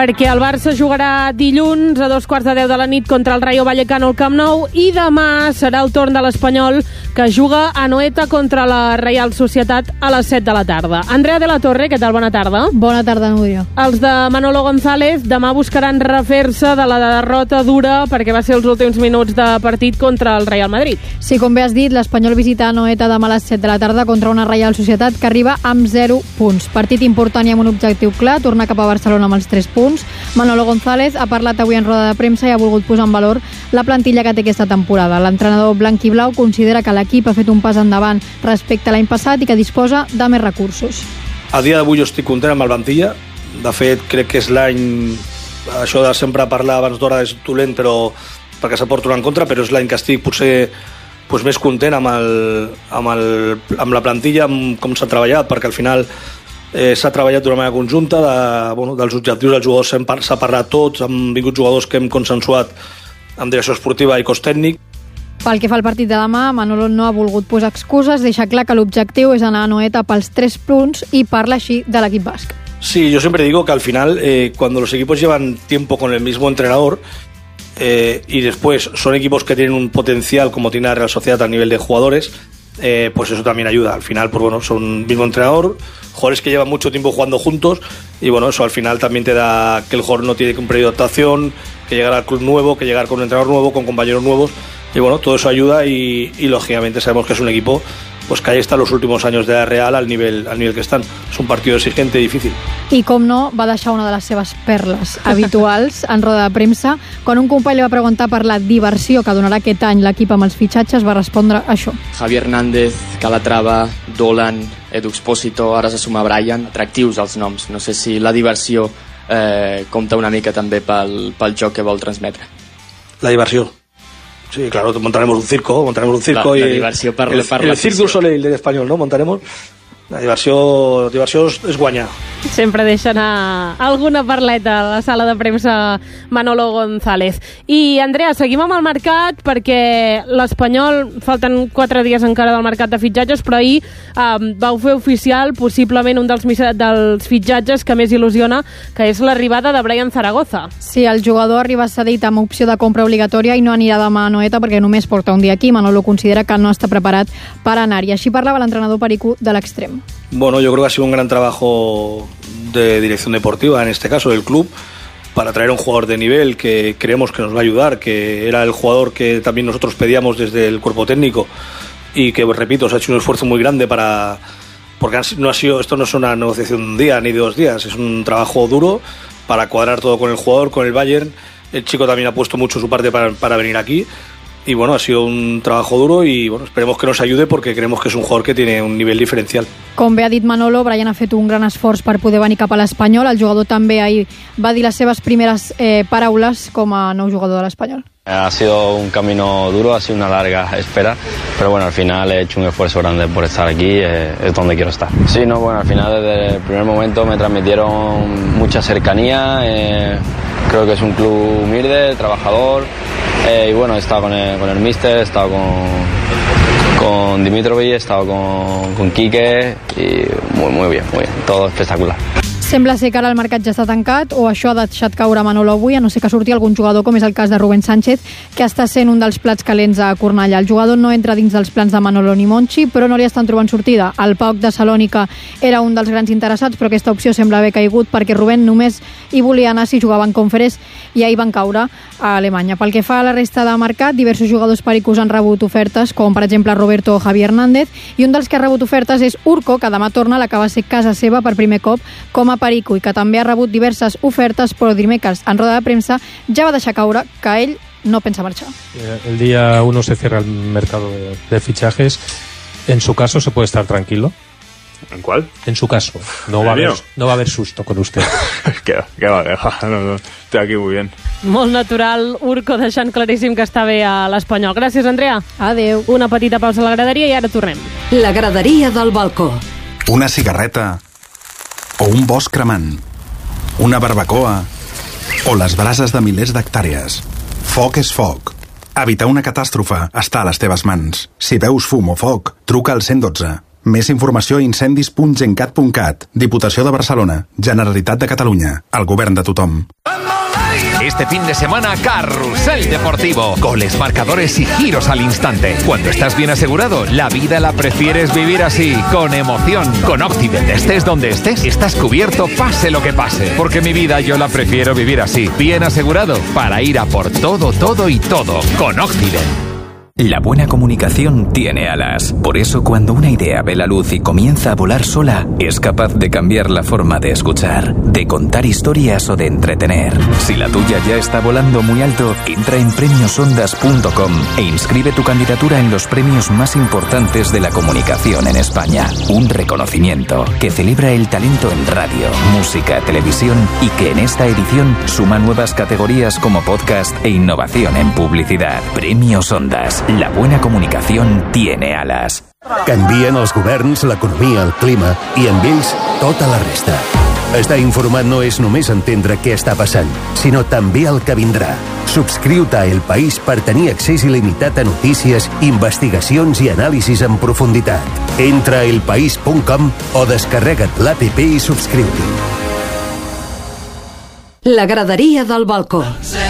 perquè el Barça jugarà dilluns a 2:15 de la nit contra el Rayo Vallecano al Camp Nou i demà serà el torn de l'Espanyol, que juga a Anoeta contra la Reial Societat a les 7 de la tarda. Andrea de la Torre, què tal? Bona tarda. Bona tarda, Núria. Els de Manolo González demà buscaran refer-se de la derrota dura perquè va ser els últims minuts de partit contra el Real Madrid. Sí, com bé has dit, l'Espanyol visita Anoeta demà a les 7 de la tarda contra una Reial Societat que arriba amb 0 punts. Partit important i amb un objectiu clar, tornar cap a Barcelona amb els 3 punts. Manolo González ha parlat avui en roda de premsa i ha volgut posar en valor la plantilla que té aquesta temporada. L'entrenador blanc i blau considera que l'equip ha fet un pas endavant respecte a l'any passat i que disposa de més recursos. A dia d'avui jo estic content amb la plantilla. De fet, crec que és l'any... Això de sempre parlar abans d'hora és dolent, però perquè s'aporta en contra, però és l'any que estic potser més content amb la plantilla, amb com s'ha treballat, perquè al final s'ha treballat d'una manera conjunta, dels objectius dels jugadors s'ha parlat tots, han vingut jugadors que hem consensuat amb direcció esportiva i cos tècnic. Pel que fa al partit de demà, Manolo no ha volgut posar excuses, deixa clar que l'objectiu és anar a Anoeta pels 3 punts i parla així de l'equip basc. Sí, yo siempre digo que al final, cuando los equipos llevan tiempo con el mismo entrenador y después son equipos que tienen un potencial como tiene la Real Sociedad a nivel de jugadores, pues eso también ayuda. Al final, pues bueno, son un mismo entrenador, jugadores que llevan mucho tiempo jugando juntos y bueno, eso al final también te da que el jugador no tiene que un periodo de adaptación, que llegar al club nuevo, que llegar con un entrenador nuevo, con compañeros nuevos y bueno, todo eso ayuda y lógicamente sabemos que es un equipo pues que ahí están los últimos años de la Real al nivel que están. Es un partido exigente y difícil. I com no, va deixar una de les seves perles habituals en roda de premsa. Quan un company li va preguntar per la diversió que donarà aquest any l'equip amb els fitxatges, va respondre això. Javi Hernández, Calatrava, Dolan, Edu Expósito, ara se suma Brian. Atractius els noms. No sé si la diversió compta una mica també pel joc que vol transmetre. La diversió. Sí, claro, montaremos un circo la y diversió per el Cirque du Soleil del español, ¿no? Montaremos. La diversió és guanyar. Sempre deixa anar alguna parleta a la sala de premsa Manolo González. I, Andrea, seguim amb el mercat perquè l'Espanyol, falten 4 dies encara del mercat de fitxatges, però ahir vau fer oficial possiblement un dels fitxatges que més il·lusiona, que és l'arribada de Brian Zaragoza. Sí, el jugador arriba cedit amb opció de compra obligatòria i no anirà demà a Anoeta perquè només porta un dia aquí. Manolo considera que no està preparat per anar-hi. Així parlava l'entrenador pericú de l'extrem. Bueno, yo creo que ha sido un gran trabajo de dirección deportiva, en este caso del club, para traer a un jugador de nivel que creemos que nos va a ayudar, que era el jugador que también nosotros pedíamos desde el cuerpo técnico y que, repito, se ha hecho un esfuerzo muy grande porque esto no es una negociación de un día ni de 2 días, es un trabajo duro para cuadrar todo con el jugador, con el Bayern. El chico también ha puesto mucho su parte para venir aquí. Y bueno, ha sido un trabajo duro y bueno, esperemos que nos ayude porque creemos que es un jugador que tiene un nivel diferencial. Com bé ha dit Manolo, Brian ha fet un gran esforç per poder venir cap a l'Espanyol. El jugador també ahir va dir les seves primeres paraules com a nou jugador de l'Espanyol. Ha sido un camino duro, ha sido una larga espera, pero bueno, al final he hecho un esfuerzo grande por estar aquí, es donde quiero estar. Sí, no, bueno, al final desde el primer momento me transmitieron mucha cercanía, creo que es un club humilde, trabajador, y bueno, he estado con el míster, he estado con Dimitrovic, he estado con Quique y muy bien, todo espectacular. Sembla ser que ara el mercat ja està tancat o això ha deixat caure Manolo avui, a no ser que surti algun jugador, com és el cas de Rubén Sánchez, que està sent un dels plats calents a Cornellà. El jugador no entra dins dels plans de Manolo ni Monchi, però no li estan trobant sortida. El PAOK de Salònica era un dels grans interessats, però aquesta opció sembla haver caigut perquè Rubén només hi volia anar si jugava en Conference i ahir van caure a Alemanya. Pel que fa a la resta de mercat, diversos jugadors pericos han rebut ofertes, com per exemple Roberto o Javi Hernández, i un dels que ha rebut ofertes és Urco, que demà torna a la que va ser casa seva per primer cop com a perico i que també ha rebut diverses ofertes, però dimecres en roda de premsa ja va deixar caure que ell no pensa marxar. El día 1 se cierra el mercado de fichajes. En su caso se puede estar tranquilo. ¿En cuál? En su caso. No va a haber susto con usted. ¿Qué va a dejar? No, estoy aquí muy bien. Molt natural, Urco deixant claríssim que està bé a l'Espanyol. Gràcies, Andrea. Adeu. Una petita pausa a la graderia i ara tornem. La graderia del balcó. Una cigarreta o un bosc cremant, una barbacoa o les brases de milers d'hectàrees. Foc és foc. Evitar una catàstrofe està a les teves mans. Si veus fum o foc, truca al 112. Més informació a incendis.gencat.cat. Diputació de Barcelona. Generalitat de Catalunya. El govern de tothom. Este fin de semana, Carrusel Deportivo. Goles, marcadores y giros al instante. Cuando estás bien asegurado, la vida la prefieres vivir así, con emoción. Con Octibet, estés donde estés, estás cubierto pase lo que pase. Porque mi vida yo la prefiero vivir así, bien asegurado, para ir a por todo, todo y todo. Con Octibet. La buena comunicación tiene alas. Por eso, cuando una idea ve la luz y comienza a volar sola, es capaz de cambiar la forma de escuchar, de contar historias o de entretener. Si la tuya ya está volando muy alto, entra en premiosondas.com e inscribe tu candidatura en los premios más importantes de la comunicación en España. Un reconocimiento que celebra el talento en radio, música, televisión y que en esta edición suma nuevas categorías como podcast e innovación en publicidad. Premios Ondas. La buena comunicación tiene alas. Canvien els governs, l'economia, el clima i amb ells tota la resta. Estar informat no és només entendre què està passant, sinó també el que vindrà. Subscriu-te a El País per tenir accés il·limitat a notícies, investigacions i anàlisis en profunditat. Entra a elpaís.com o descarrega't l'APP i subscriu-t'hi. La graderia del balcó.